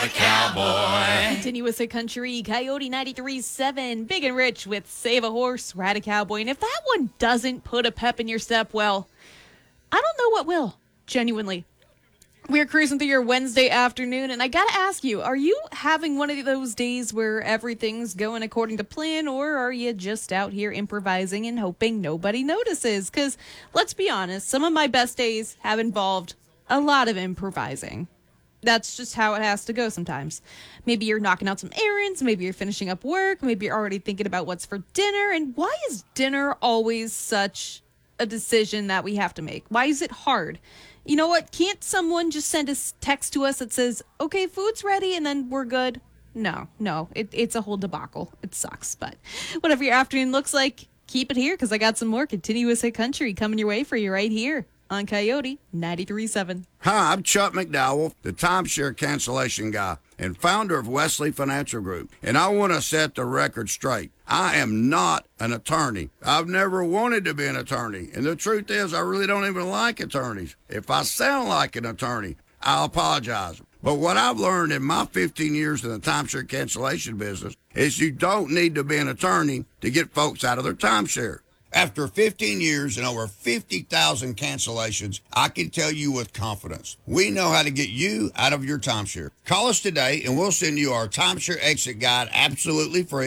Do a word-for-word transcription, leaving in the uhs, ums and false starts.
a cowboy. Continuous Hit Country, Coyote ninety-three point seven, Big and Rich with Save a Horse, Ride a Cowboy. And if that one doesn't put a pep in your step, well, I don't know what will, genuinely. We're cruising through your Wednesday afternoon, and I gotta ask you, are you having one of those days where everything's going according to plan, or are you just out here improvising and hoping nobody notices? Because, let's be honest, some of my best days have involved a lot of improvising. That's just how it has to go sometimes. Maybe you're knocking out some errands, maybe you're finishing up work, maybe you're already thinking about what's for dinner, and why is dinner always such a decision that we have to make? Why is it hard? You know what? Can't someone just send a text to us that says, okay, food's ready, and then we're good? No, no, it, it's a whole debacle. It sucks, but whatever your afternoon looks like, keep it here, because I got some more Continuous Hit Country coming your way for you right here on Coyote ninety-three point seven. Hi, I'm Chuck McDowell, the timeshare cancellation guy and founder of Wesley Financial Group, and I want to set the record straight. I am not an attorney. I've never wanted to be an attorney, and the truth is I really don't even like attorneys. If I sound like an attorney, I'll apologize. But what I've learned in my fifteen years in the timeshare cancellation business is you don't need to be an attorney to get folks out of their timeshare. After fifteen years and over fifty thousand cancellations, I can tell you with confidence, we know how to get you out of your timeshare. Call us today and we'll send you our timeshare exit guide absolutely free.